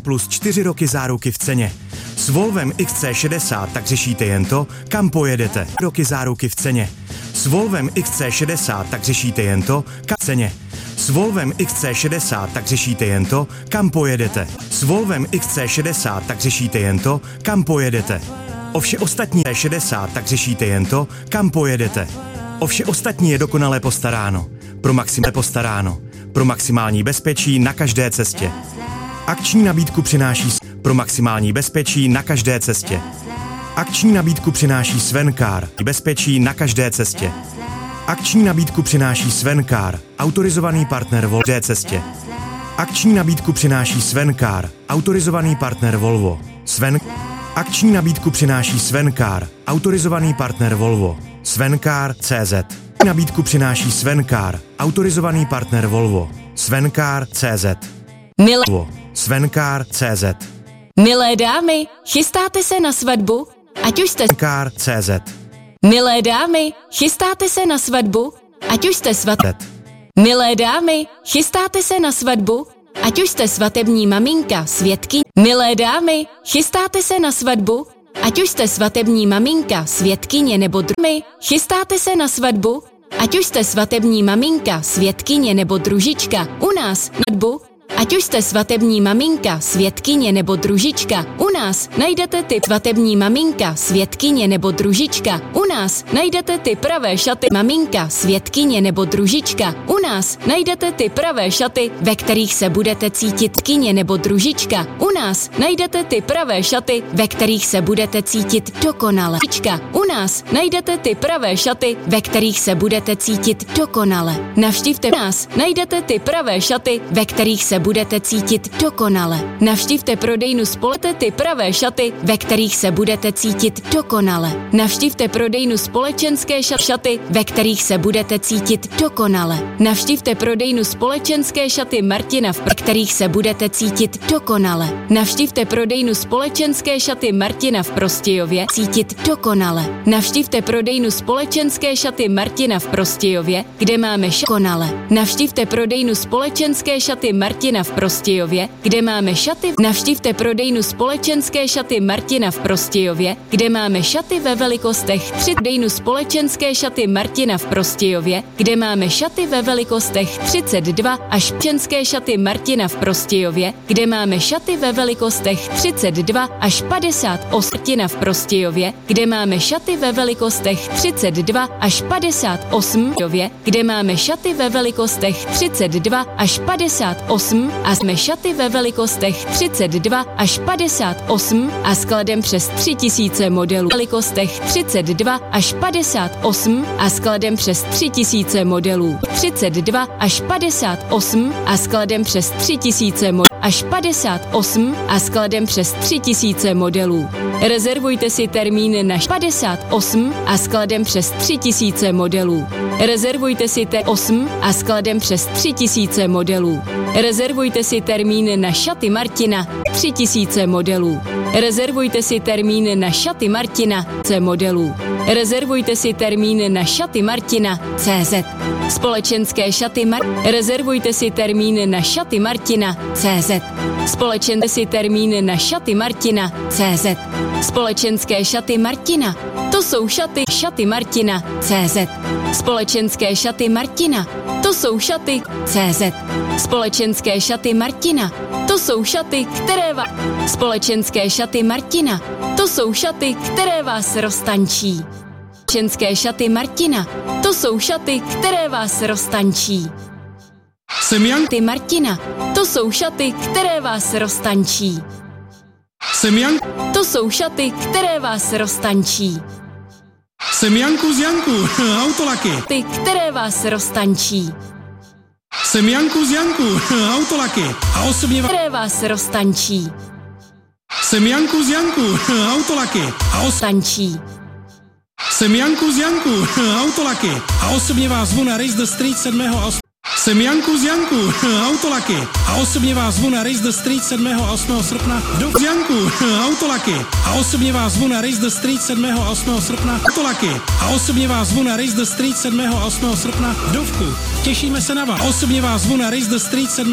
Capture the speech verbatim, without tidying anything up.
plus čtyři roky záruky v ceně. S Volvem X C šedesát tak řešíte jen to, kam pojedete. Roky záruky v ceně. S Volvem X C šedesát tak řešíte jen to, kam v ceně. S Volvem X C šedesát tak řešíte jen to, kam pojedete. S Volvem X C šedesát tak řešíte jen to, kam pojedete. O vše ostatní šedesát tak řešíte jen to, kam pojedete. O vše ostatní je dokonale postaráno. Pro maximální postaráno. Pro maximální bezpečí na každé cestě. Akční nabídku přináší pro maximální bezpečí na každé cestě. Akční nabídku přináší Svencar. Bezpečí na každé cestě. Akční nabídku přináší Svencar, autorizovaný partner Volvo v cestě. Akční nabídku přináší Svencar, autorizovaný partner Volvo. Sven Akční nabídku přináší Svencar, autorizovaný partner Volvo. Svencar tečka cé zet. Nabídku přináší Svencar, autorizovaný partner Volvo. Svencar tečka cé zet. Milé Svencar tečka cé zet. Milé dámy, chystáte se na svatbu? Ať už jste Svencar tečka cé zet. Milé dámy, chystáte se na svatbu? Ať už jste svat... Milé dámy, chystáte se na svatbu? Ať už jste svatební maminka, svědky. Milé dámy, chystáte se na svatbu? Ať už jste svatební maminka, svědkyně nebo druhy. Chystáte se na svatbu? Ať už jste svatební maminka, svědkyně nebo družička. U nás na svatbu. Ať už jste svatební maminka, svědkyně nebo družička, u nás najdete ty svatební maminka, svědkyně nebo družička, u nás najdete ty pravé šaty maminka, svědkyně nebo družička, u nás najdete ty pravé šaty, ve kterých se budete cítit svědkyně nebo družička, u nás najdete ty pravé šaty, ve kterých se budete cítit dokonale. U nás najdete ty pravé šaty, ve kterých se budete cítit dokonale. Navštivte nás, najdete ty pravé šaty, ve kterých se budete cítit dokonale. Navštivte prodejnu spolete ty pravé šaty, ve kterých se budete cítit dokonale. Navštivte prodejnu společenské šaty, ve kterých se budete cítit dokonale. Navštivte prodejnu společenské šaty Martina, v kterých se budete cítit dokonale. Navštivte prodejnu společenské šaty Martina v Prostějově, cítit dokonale. Navštivte prodejnu společenské šaty Martina v Prostějově, kde máme dokonale. Navštivte prodejnu společenské šaty Martina v Prostějově, kde máme šaty. Navštivte prodejnu společenské šaty Martina v Prostějově, kde máme šaty ve velikostech tři. Prodejnu společenské šaty Martina v Prostějově, kde máme šaty ve velikostech třicet dva až ženské šaty Martina v Prostějově, kde máme šaty ve velikostech třicet dva až padesát osm. Martina v Prostějově, kde máme šaty ve velikostech třicet dva až padesát osm. Kde máme šaty ve velikostech třicet dva až padesát osm a jsme šaty ve velikostech třicet dva až padesát osm a skladem přes tři tisíce modelů. Velikostech třicet dva až padesát osm a skladem přes tři tisíce modelů. třicet dva až padesát osm a skladem přes tři tisíce modelů. Až padesát osm a skladem přes tři tisíce modelů. Rezervujte si termín na padesát osm a skladem přes tři tisíce modelů. Rezervujte si te osm a skladem přes tři tisíce modelů. Rezervujte si termín na šaty Martina, tři tisíce modelů. Rezervujte si termín na šaty Martina, C modelů. Rezervujte si termín na šaty Martina, C Z. Společenské šaty Mar... Rezervujte si termín na šaty Martina, C Z. Společenské si termín na šaty Martina, C Z. Společenské šaty Martina. To jsou šaty, šaty Martina, C Z. Společenské šaty Martina. To jsou šaty, C Z. Společenské šaty Martina. To jsou šaty, které vás... Společenské šaty Martina. To jsou šaty, které vás roztančí. Společenské šaty Martina. To jsou šaty, které vás roztančí. Jsem Jan... Ty Martina. To jsou šaty, které vás roztančí. Jsem Jan... To jsou šaty, které vás roztančí. Jsem Janku z Janku, autolaky. Ty, které vás roztančí. Jsem Janku z Janku, autolaky. A osobně vás... Které vás roztančí. Jsem Janku z Janku, autolaky. A osobně... Jsem Janku z Janku, autolaky. A osobně vás zvu na Race the Street sedmého a osmého Jsem Janku z Janku, autolaky. A osobně vás zvu na Race the Street sedmého a osmého srpna do z Janku, autolaky. A osobně vás zvu na Race the Street sedmého a osmého srpna autolaky. A osobně vás zvu na Race the Street sedmého a osmého srpna v Dovku. Těšíme se na vás. A osobně vás zvu na Race the Street sedmého